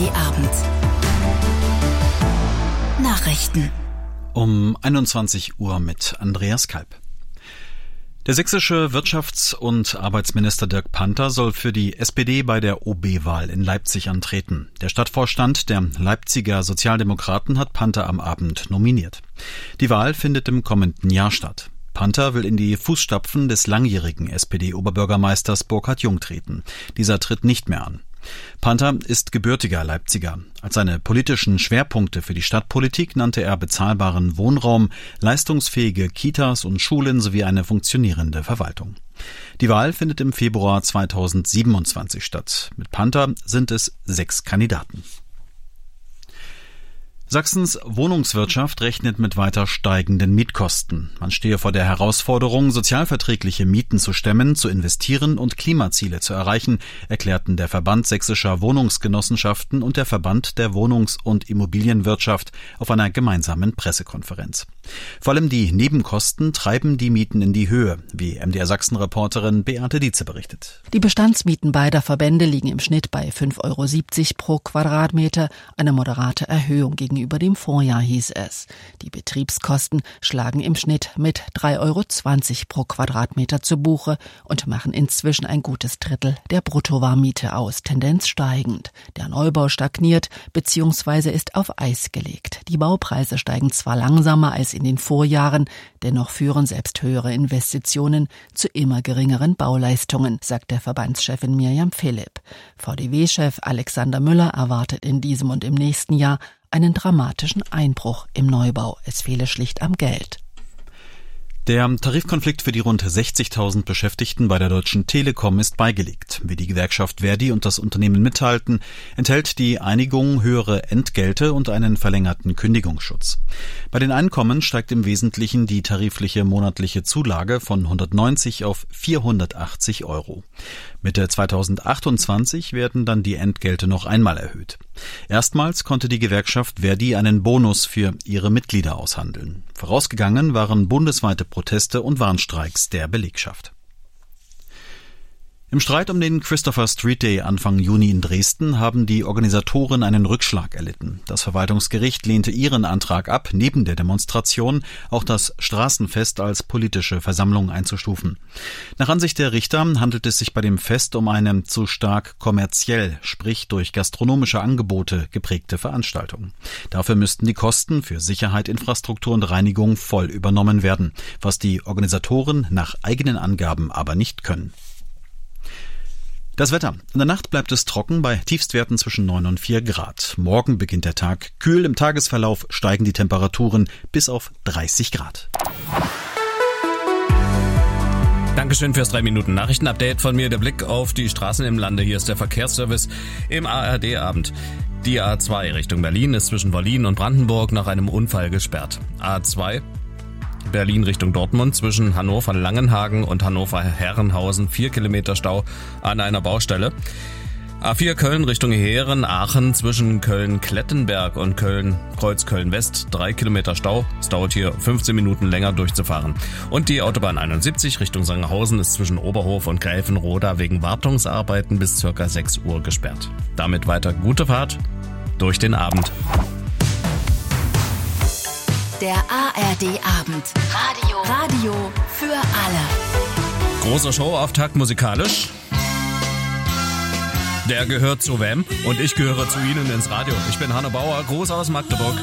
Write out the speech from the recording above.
Abend. Nachrichten. Um 21 Uhr mit Andreas Kalb. Der sächsische Wirtschafts- und Arbeitsminister Dirk Panther soll für die SPD bei der OB-Wahl in Leipzig antreten. Der Stadtvorstand der Leipziger Sozialdemokraten hat Panther am Abend nominiert. Die Wahl findet im kommenden Jahr statt. Panther will in die Fußstapfen des langjährigen SPD-Oberbürgermeisters Burkhard Jung treten. Dieser tritt nicht mehr an. Panther ist gebürtiger Leipziger. Als seine politischen Schwerpunkte für die Stadtpolitik nannte er bezahlbaren Wohnraum, leistungsfähige Kitas und Schulen sowie eine funktionierende Verwaltung. Die Wahl findet im Februar 2027 statt. Mit Panther sind es 6 Kandidaten. Sachsens Wohnungswirtschaft rechnet mit weiter steigenden Mietkosten. Man stehe vor der Herausforderung, sozialverträgliche Mieten zu stemmen, zu investieren und Klimaziele zu erreichen, erklärten der Verband sächsischer Wohnungsgenossenschaften und der Verband der Wohnungs- und Immobilienwirtschaft auf einer gemeinsamen Pressekonferenz. Vor allem die Nebenkosten treiben die Mieten in die Höhe, wie MDR Sachsen-Reporterin Beate Dietze berichtet. Die Bestandsmieten beider Verbände liegen im Schnitt bei 5,70 € pro Quadratmeter, eine moderate Erhöhung gegenüber dem Vorjahr, hieß es. Die Betriebskosten schlagen im Schnitt mit 3,20 € pro Quadratmeter zu Buche und machen inzwischen ein gutes Drittel der Bruttowarmmiete aus, Tendenz steigend. Der Neubau stagniert bzw. ist auf Eis gelegt. Die Baupreise steigen zwar langsamer als in den Vorjahren, dennoch führen selbst höhere Investitionen zu immer geringeren Bauleistungen, sagt der Verbandschefin Mirjam Philipp. VDW-Chef Alexander Müller erwartet in diesem und im nächsten Jahr einen dramatischen Einbruch im Neubau. Es fehle schlicht am Geld. Der Tarifkonflikt für die rund 60.000 Beschäftigten bei der Deutschen Telekom ist beigelegt. Wie die Gewerkschaft Verdi und das Unternehmen mitteilten, enthält die Einigung höhere Entgelte und einen verlängerten Kündigungsschutz. Bei den Einkommen steigt im Wesentlichen die tarifliche monatliche Zulage von 190 auf 480 €. Mitte 2028 werden dann die Entgelte noch einmal erhöht. Erstmals konnte die Gewerkschaft Verdi einen Bonus für ihre Mitglieder aushandeln. Vorausgegangen waren bundesweite Proteste und Warnstreiks der Belegschaft. Im Streit um den Christopher Street Day Anfang Juni in Dresden haben die Organisatoren einen Rückschlag erlitten. Das Verwaltungsgericht lehnte ihren Antrag ab, neben der Demonstration auch das Straßenfest als politische Versammlung einzustufen. Nach Ansicht der Richter handelt es sich bei dem Fest um eine zu stark kommerziell, sprich durch gastronomische Angebote geprägte Veranstaltung. Dafür müssten die Kosten für Sicherheit, Infrastruktur und Reinigung voll übernommen werden, was die Organisatoren nach eigenen Angaben aber nicht können. Das Wetter. In der Nacht bleibt es trocken bei Tiefstwerten zwischen 9 und 4 Grad. Morgen beginnt der Tag kühl. Im Tagesverlauf steigen die Temperaturen bis auf 30 Grad. Dankeschön fürs 3-Minuten-Nachrichten-Update von mir. Der Blick auf die Straßen im Lande. Hier ist der Verkehrsservice im ARD-Abend. Die A2 Richtung Berlin ist zwischen Berlin und Brandenburg nach einem Unfall gesperrt. A2 Berlin Richtung Dortmund zwischen Hannover-Langenhagen und Hannover-Herrenhausen 4 Kilometer Stau an einer Baustelle. A4 Köln Richtung Heeren, Aachen zwischen Köln-Klettenberg und Kreuz Köln-West 3 Kilometer Stau. Es dauert hier 15 Minuten länger durchzufahren. Und die Autobahn 71 Richtung Sangerhausen ist zwischen Oberhof und Gräfenroda wegen Wartungsarbeiten bis ca. 6 Uhr gesperrt. Damit weiter gute Fahrt durch den Abend. Der ARD-Abend. Radio für alle. Großer Showauftakt musikalisch. Der gehört zu wem? Und ich gehöre zu Ihnen ins Radio. Ich bin Hanne Bauer, groß aus Magdeburg.